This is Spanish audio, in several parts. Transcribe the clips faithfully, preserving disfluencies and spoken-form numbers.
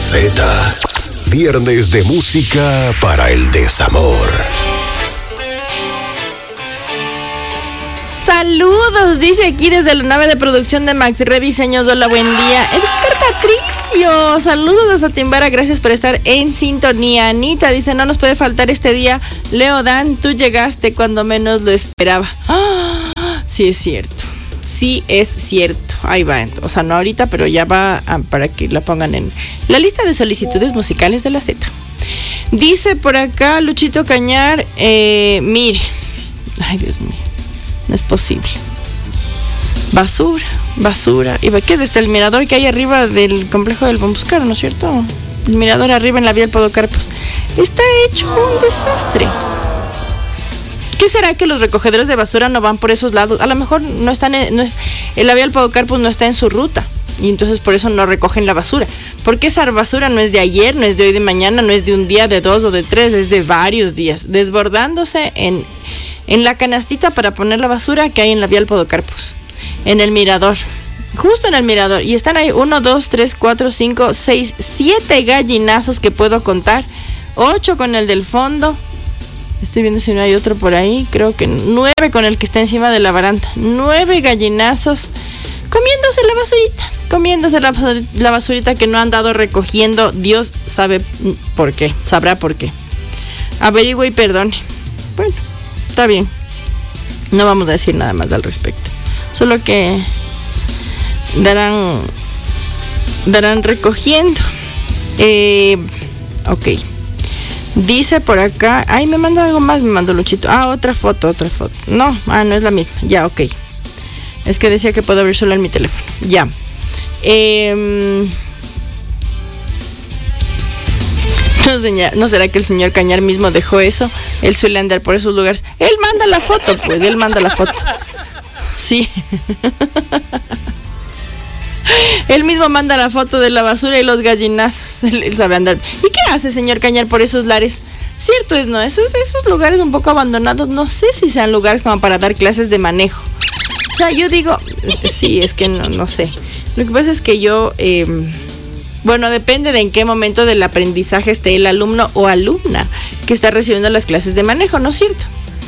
Z. Viernes de música para el desamor. Saludos, dice aquí desde la nave de producción de Max Rediseños. Hola, buen día. Esther Patricio, saludos hasta Timbara, gracias por estar en sintonía. Anita dice, no nos puede faltar este día. Leo Dan, tú llegaste cuando menos lo esperaba. ¡Ah! Sí es cierto, sí es cierto. Ahí va, o sea, no ahorita, pero ya va a, para que la pongan en la lista de solicitudes musicales de la Z. Dice por acá Luchito Cañar, eh, mire, ay Dios mío, no es posible. Basura, basura. ¿Y qué es este? El mirador que hay arriba del complejo del Bombuscaro, ¿no es cierto? El mirador arriba en la vía del Podocarpus. Está hecho un desastre. ¿Qué será que los recogedores de basura no van por esos lados? A lo mejor no están en, no es, la vía del Podocarpus no está en su ruta. Y entonces por eso no recogen la basura. Porque esa basura no es de ayer, no es de hoy de mañana, no es de un día, de dos o de tres, es de varios días. Desbordándose en... en la canastita para poner la basura que hay en la vía del Podocarpus, en el mirador, justo en el mirador, y están ahí uno, dos, tres, cuatro, cinco, seis, siete gallinazos que puedo contar, ocho con el del fondo, estoy viendo si no hay otro por ahí, creo que nueve con el que está encima de la baranda, nueve gallinazos comiéndose la basurita, comiéndose la, la basurita que no han dado recogiendo, Dios sabe por qué, sabrá por qué, averigüe y perdone. Bueno, está bien, no vamos a decir nada más al respecto, solo que darán darán recogiendo. eh, ok, dice por acá, ay, me mandó algo más, me mandó Luchito, ah, otra foto, otra foto, no, ah, no es la misma, ya, ok, es que decía que puedo abrir solo en mi teléfono, ya. eh, No, señor, ¿no será que el señor Cañar mismo dejó eso? Él suele andar por esos lugares. Él manda la foto, pues, él manda la foto. Sí. Él mismo manda la foto de la basura y los gallinazos. Él, él sabe andar. ¿Y qué hace, señor Cañar, por esos lares? Cierto es, ¿no? Esos, esos lugares un poco abandonados, no sé si sean lugares como para dar clases de manejo. O sea, yo digo, sí, es que no, no sé. Lo que pasa es que yo... Eh, Bueno, depende de en qué momento del aprendizaje esté el alumno o alumna que está recibiendo las clases de manejo, ¿no es cierto?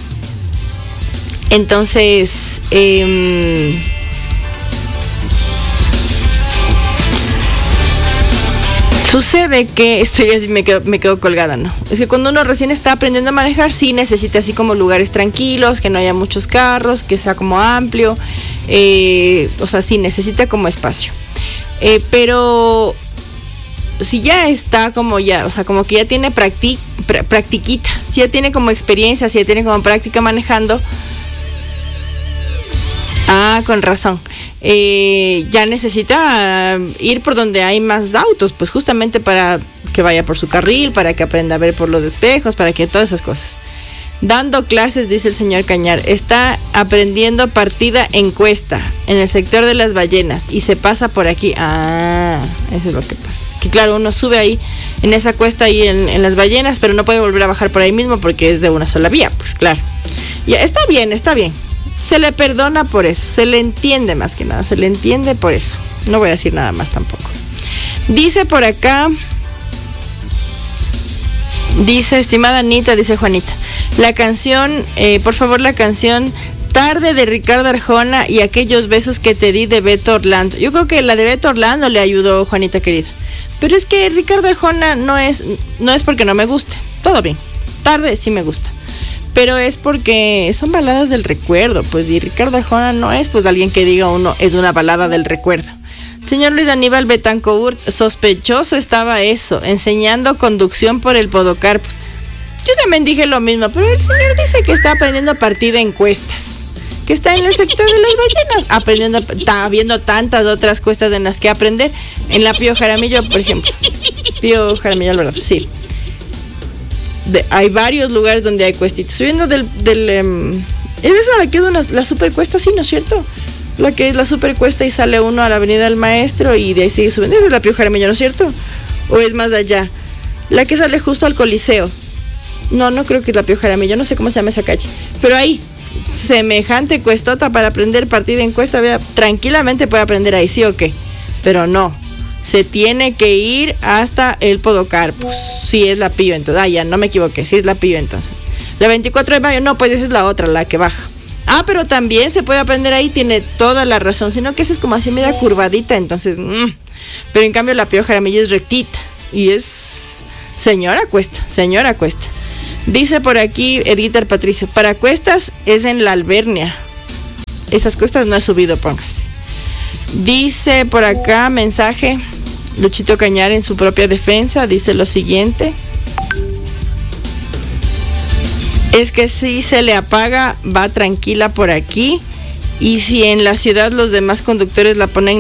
Entonces, eh, sucede que estoy así, me quedo, me quedo colgada, ¿no? Es que cuando uno recién está aprendiendo a manejar, sí necesita así como lugares tranquilos, que no haya muchos carros, que sea como amplio, eh, o sea, sí necesita como espacio. Eh, pero si ya está como ya, o sea, como que ya tiene practic, pr- practiquita, si ya tiene como experiencia, si ya tiene como práctica manejando, ah, con razón, eh, ya necesita ir por donde hay más autos, pues justamente para que vaya por su carril, para que aprenda a ver por los espejos, para que todas esas cosas. Dando clases, dice el señor Cañar, está aprendiendo partida en Cuesta, en el sector de las ballenas, y se pasa por aquí. Ah, eso es lo que pasa. Que claro, uno sube ahí, en esa cuesta ahí en, en las ballenas, pero no puede volver a bajar por ahí mismo porque es de una sola vía, pues claro. Ya, está bien, está bien. Se le perdona por eso, se le entiende más que nada, se le entiende por eso. No voy a decir nada más tampoco. Dice por acá, dice, estimada Anita, dice Juanita, la canción, eh, por favor, la canción Tarde de Ricardo Arjona y Aquellos besos que te di de Beto Orlando. Yo creo que la de Beto Orlando le ayudó, Juanita querida. Pero es que Ricardo Arjona no es, no es porque no me guste. Todo bien. Tarde sí me gusta. Pero es porque son baladas del recuerdo, pues, y Ricardo Arjona no es, pues, alguien que diga uno, es una balada del recuerdo. Señor Luis Aníbal Betancourt, sospechoso estaba eso, enseñando conducción por el Podocarpus. Yo también dije lo mismo, pero el señor dice que está aprendiendo a partir de encuestas, que está en el sector de las ballenas, aprendiendo, está viendo tantas otras cuestas en las que aprender, en la Pío Jaramillo, por ejemplo. Pío Jaramillo, Alvarado, sí. De, hay varios lugares donde hay cuestitas. Subiendo del... del um, es esa la que es una, la supercuesta, sí, ¿no es cierto? La que es la supercuesta y sale uno a la Avenida del Maestro y de ahí sigue subiendo. Esa es la Pío Jaramillo, ¿no es cierto? ¿O es más allá? La que sale justo al Coliseo. No, no creo que es la Pío Jaramillo, no sé cómo se llama esa calle. Pero ahí, semejante cuestota para aprender partida en cuesta, vea, tranquilamente puede aprender ahí, ¿sí o qué? Pero no, se tiene que ir hasta el Podocarpus. Sí, es la Pío entonces. Ah, ya, no me equivoqué, sí es la Pío entonces. La veinticuatro de mayo, no, pues esa es la otra, la que baja. Ah, pero también se puede aprender ahí, tiene toda la razón, sino que esa es como así media curvadita, entonces... Mmm. Pero en cambio la Pío Jaramillo es rectita y es... Señora Cuesta, señora Cuesta. Dice por aquí Edgar Patricio, para Cuestas es en la Albernia. Esas cuestas no he subido, póngase. Dice por acá, mensaje, Luchito Cañar en su propia defensa, dice lo siguiente. Es que si se le apaga, va tranquila por aquí. Y si en la ciudad los demás conductores la ponen